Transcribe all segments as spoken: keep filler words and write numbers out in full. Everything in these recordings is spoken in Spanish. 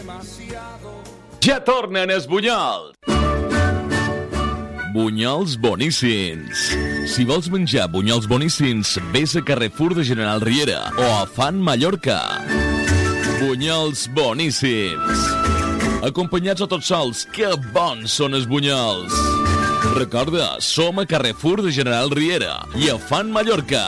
Ja tornen els bunyols. Bunyols boníssims. Si vols menjar bunyols boníssims, vés a Carrefour de General Riera o a Fan Mallorca. Bunyols boníssims. Acompanyats o tots sols, que bons són els bunyols. Recorda, som a Carrefour de General Riera i a Fan Mallorca.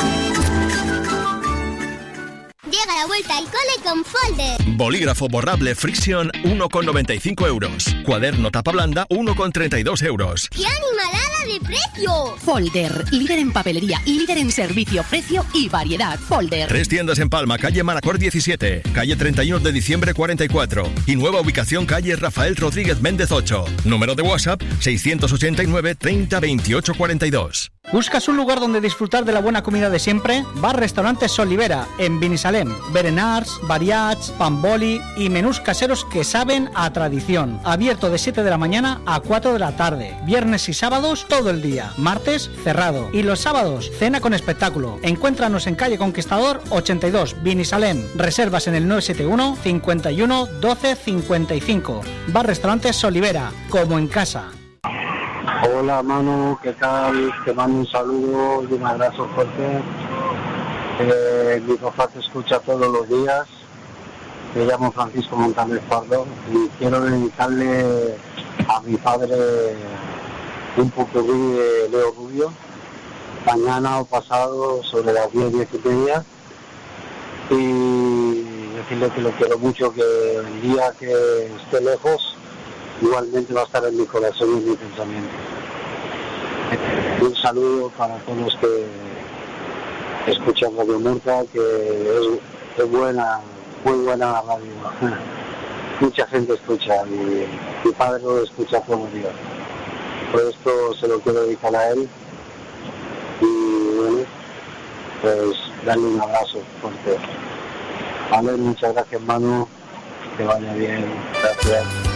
Llega la vuelta al cole con Folder. Bolígrafo borrable Friction uno con noventa y cinco euros. Cuaderno tapa blanda uno con treinta y dos euros. ¡Qué animalada de precio! Folder, líder en papelería y líder en servicio, precio y variedad. Folder. Tres tiendas en Palma, calle Manacor diecisiete, calle treinta y uno de diciembre cuarenta y cuatro y nueva ubicación calle Rafael Rodríguez Méndez ocho. Número de WhatsApp seiscientos ochenta y nueve treinta veintiocho cuarenta y dos. ¿Buscas un lugar donde disfrutar de la buena comida de siempre? Bar Restaurante Solivera, en Binissalem. Berenars, variats, pamboli y menús caseros que saben a tradición. Abierto de siete de la mañana a cuatro de la tarde. Viernes y sábados todo el día. Martes cerrado. Y los sábados cena con espectáculo. Encuéntranos en calle Conquistador ochenta y dos, Binissalem. Reservas en el nueve siete uno, cincuenta y uno, doce, cincuenta y cinco. Bar Restaurante Solivera, como en casa. Hola Manu, ¿qué tal? Te mando un saludo y un abrazo fuerte. Eh, mi papá te escucha todos los días. Me llamo Francisco Montaner Pardo y quiero dedicarle a mi padre un popurrí de Leo Rubio. Mañana o pasado sobre las diez, diez y media. Y decirle que lo quiero mucho, que el día que esté lejos igualmente va a estar en mi corazón y en mi pensamiento. Un saludo para todos los que escuchan Radio Murcia, que es, es buena, muy buena la radio. Mucha gente escucha y mi padre lo escucha todos los días. Por esto se lo quiero dedicar a él y bueno, pues darle un abrazo fuerte. Vale, muchas gracias Manu, que vaya bien, gracias.